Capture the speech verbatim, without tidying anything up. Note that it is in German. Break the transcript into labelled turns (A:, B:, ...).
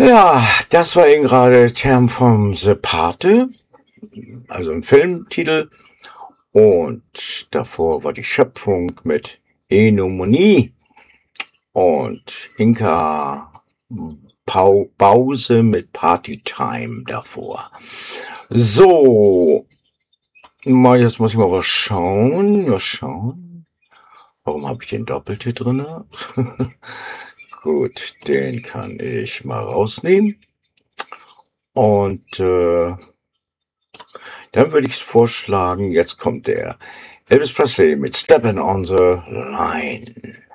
A: Ja, das war eben gerade Term vom The Pate, also ein Filmtitel. Und davor war die Schöpfung mit Enomanie und Inka Pau Pause mit Partytime davor. So, mal jetzt muss ich mal was schauen. Mal schauen. Warum habe ich den doppelt hier drinne? Gut, den kann ich mal rausnehmen. Und äh, dann würde ich vorschlagen, jetzt kommt der Elvis Presley mit Steppin' on the Line.